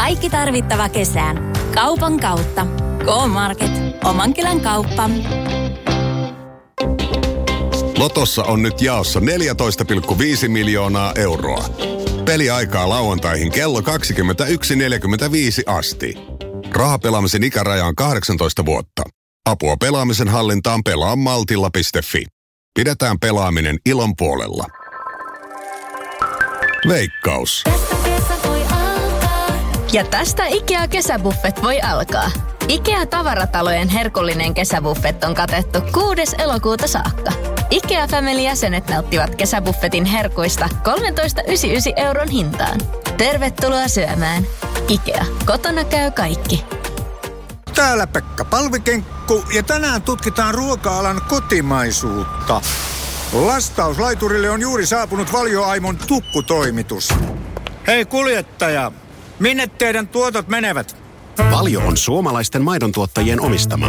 Kaikki tarvittava kesään. Kaupan kautta. K-Market. Oman kylän kauppa. Lotossa on nyt jaossa 14,5 miljoonaa euroa. Peliaikaa lauantaihin kello 21.45 asti. Rahapelaamisen ikäraja on 18 vuotta. Apua pelaamisen hallintaan pelaa maltilla.fi. Pidetään pelaaminen ilon puolella. Veikkaus. Ja tästä IKEA-kesäbuffet voi alkaa. IKEA-tavaratalojen herkullinen kesäbuffet on katettu 6. elokuuta saakka. IKEA Family-jäsenet nauttivat kesäbuffetin herkuista 13,99 € hintaan. Tervetuloa syömään. IKEA. Kotona käy kaikki. Täällä Pekka Palvikenkku ja tänään tutkitaan ruoka-alan kotimaisuutta. Lastauslaiturille on juuri saapunut Valio-Aimon tukkutoimitus. Hei kuljettaja, minne teidän tuotot menevät? Valio on suomalaisten maidontuottajien omistama.